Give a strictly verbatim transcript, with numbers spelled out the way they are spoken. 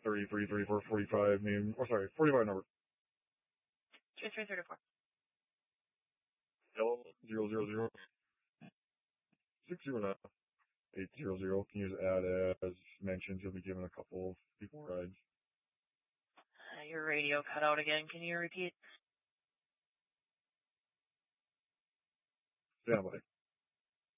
thirty-three, thirty-four, forty-five name, or sorry, forty-five number. two three thirty-four. Yellow, zero, zero, zero. six zero nine, eight zero zero. Can you just add as mentioned? You'll be given a couple of people rides. Uh, your radio cut out again. Can you repeat? Stand by.